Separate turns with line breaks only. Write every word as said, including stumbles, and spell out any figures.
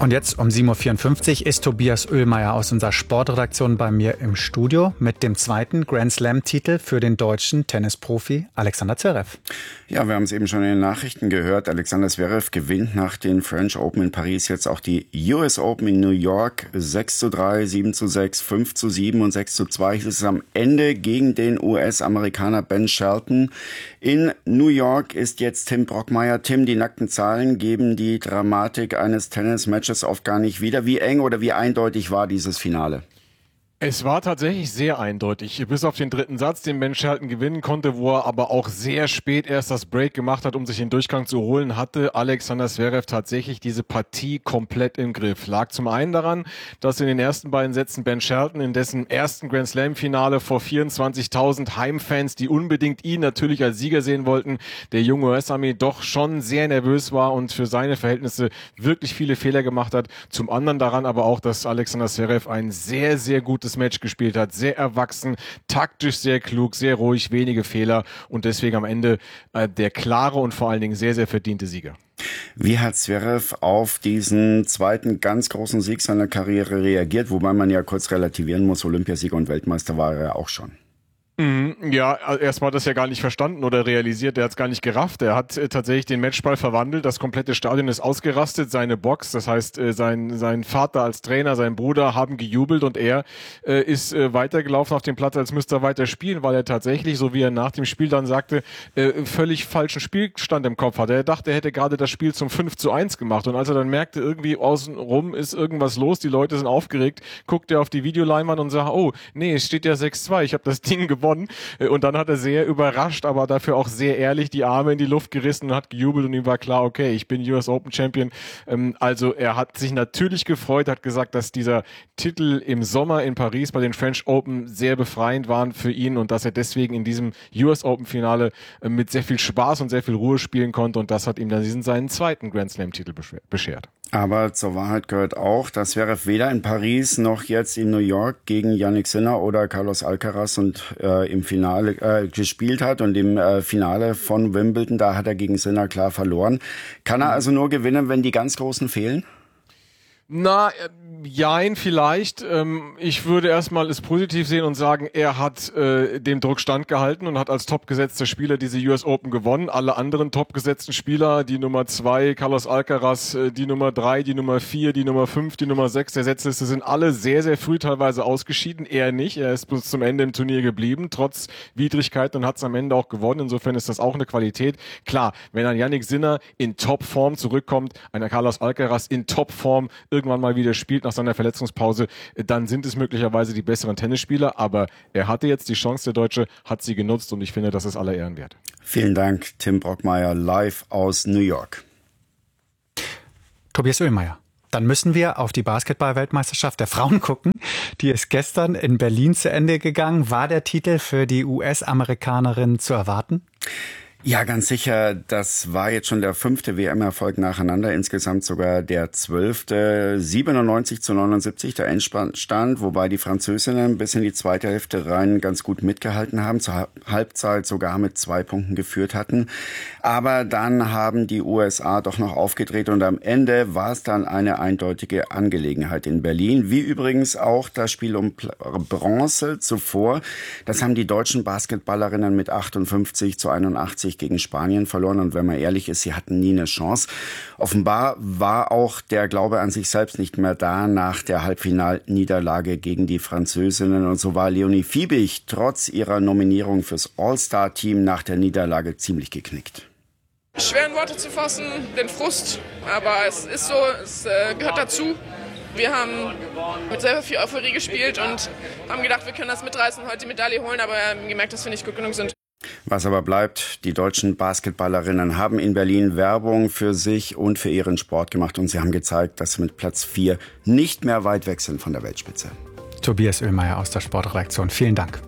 Und jetzt um sieben Uhr vierundfünfzig ist Tobias Oehlmeier aus unserer Sportredaktion bei mir im Studio mit dem zweiten Grand Slam-Titel für den deutschen Tennisprofi Alexander Zverev.
Ja, wir haben es eben schon in den Nachrichten gehört. Alexander Zverev gewinnt nach den French Open in Paris jetzt auch die U S Open in New York. sechs zu drei, sieben zu sechs, fünf zu sieben und sechs zu zwei. Es ist am Ende gegen den U S-Amerikaner Ben Shelton. In New York ist jetzt Tim Brockmeier. Tim, die nackten Zahlen geben die Dramatik eines Tennismatches oft gar nicht wieder. Wie eng oder wie eindeutig war dieses Finale?
Es war tatsächlich sehr eindeutig, bis auf den dritten Satz, den Ben Shelton gewinnen konnte, wo er aber auch sehr spät erst das Break gemacht hat, um sich den Durchgang zu holen, hatte Alexander Zverev tatsächlich diese Partie komplett im Griff. Lag zum einen daran, dass in den ersten beiden Sätzen Ben Shelton in dessen ersten Grand Slam Finale vor vierundzwanzigtausend Heimfans, die unbedingt ihn natürlich als Sieger sehen wollten, der junge U S-Ami doch schon sehr nervös war und für seine Verhältnisse wirklich viele Fehler gemacht hat. Zum anderen daran aber auch, dass Alexander Zverev ein sehr, sehr gutes Match gespielt hat, sehr erwachsen, taktisch sehr klug, sehr ruhig, wenige Fehler und deswegen am Ende äh, der klare und vor allen Dingen sehr, sehr verdiente Sieger.
Wie hat Zverev auf diesen zweiten ganz großen Sieg seiner Karriere reagiert, wobei man ja kurz relativieren muss, Olympiasieger und Weltmeister war er auch schon.
Mhm, ja, erstmal hat das ja gar nicht verstanden oder realisiert, er hat es gar nicht gerafft. Er hat äh, tatsächlich den Matchball verwandelt, das komplette Stadion ist ausgerastet, seine Box, das heißt äh, sein sein Vater als Trainer, sein Bruder haben gejubelt und er äh, ist äh, weitergelaufen auf dem Platz, als müsste er weiter spielen, weil er tatsächlich, so wie er nach dem Spiel dann sagte, äh, völlig falschen Spielstand im Kopf hatte. Er dachte, er hätte gerade das Spiel zum fünf zu eins gemacht und als er dann merkte, irgendwie außenrum ist irgendwas los, die Leute sind aufgeregt, guckt er auf die Videoleinwand und sagt, oh, nee, es steht ja sechs zwei, ich habe das Ding gewonnen. Und dann hat er sehr überrascht, aber dafür auch sehr ehrlich die Arme in die Luft gerissen und hat gejubelt und ihm war klar, okay, ich bin U S Open Champion. Also er hat sich natürlich gefreut, hat gesagt, dass dieser Titel im Sommer in Paris bei den French Open sehr befreiend waren für ihn und dass er deswegen in diesem U S Open Finale mit sehr viel Spaß und sehr viel Ruhe spielen konnte und das hat ihm dann diesen seinen zweiten Grand Slam Titel beschert.
Aber zur Wahrheit gehört auch, dass Zverev weder in Paris noch jetzt in New York gegen Jannik Sinner oder Carlos Alcaraz und äh, im Finale äh, gespielt hat und im äh, Finale von Wimbledon, da hat er gegen Sinner klar verloren. Kann er also nur gewinnen, wenn die ganz Großen fehlen?
Na, jein, vielleicht. Ähm, ich würde erstmal es positiv sehen und sagen, er hat äh, dem Druck standgehalten und hat als topgesetzter Spieler diese U S Open gewonnen. Alle anderen topgesetzten Spieler, die Nummer zwei, Carlos Alcaraz, äh, die Nummer drei, die Nummer vier, die Nummer fünf, die Nummer sechs der Setzliste, sind alle sehr, sehr früh teilweise ausgeschieden. Er nicht. Er ist bis zum Ende im Turnier geblieben, trotz Widrigkeiten und hat es am Ende auch gewonnen. Insofern ist das auch eine Qualität. Klar, wenn ein Jannik Sinner in Topform zurückkommt, einer Carlos Alcaraz in Topform irgendwann mal wieder spielt nach seiner Verletzungspause, dann sind es möglicherweise die besseren Tennisspieler, aber er hatte jetzt die Chance, der Deutsche, hat sie genutzt und ich finde, das ist aller Ehren wert.
Vielen Dank, Tim Brockmeier, live aus New York.
Tobias Oehlmeier. Dann müssen wir auf die Basketball-Weltmeisterschaft der Frauen gucken. Die ist gestern in Berlin zu Ende gegangen. War der Titel für die U S-Amerikanerin zu erwarten?
Ja, ganz sicher. Das war jetzt schon der fünfte W M-Erfolg nacheinander. Insgesamt sogar der zwölfte. siebenundneunzig zu neunundsiebzig der Endstand, wobei die Französinnen bis in die zweite Hälfte rein ganz gut mitgehalten haben, zur Halbzeit sogar mit zwei Punkten geführt hatten. Aber dann haben die U S A doch noch aufgedreht und am Ende war es dann eine eindeutige Angelegenheit in Berlin. Wie übrigens auch das Spiel um Bronze zuvor. Das haben die deutschen Basketballerinnen mit achtundfünfzig zu einundachtzig gegen Spanien verloren und wenn man ehrlich ist, sie hatten nie eine Chance. Offenbar war auch der Glaube an sich selbst nicht mehr da nach der Halbfinalniederlage gegen die Französinnen und so war Leonie Fiebig trotz ihrer Nominierung fürs All-Star-Team nach der Niederlage ziemlich geknickt.
Schwer in Worte zu fassen, den Frust, aber es ist so, es äh, gehört dazu. Wir haben mit sehr viel Euphorie gespielt und haben gedacht, wir können das mitreißen und heute die Medaille holen, aber wir haben gemerkt, dass wir nicht gut genug sind.
Was aber bleibt, die deutschen Basketballerinnen haben in Berlin Werbung für sich und für ihren Sport gemacht und sie haben gezeigt, dass sie mit Platz vier nicht mehr weit weg sind von der Weltspitze.
Tobias Oehlmeier aus der Sportredaktion, vielen Dank.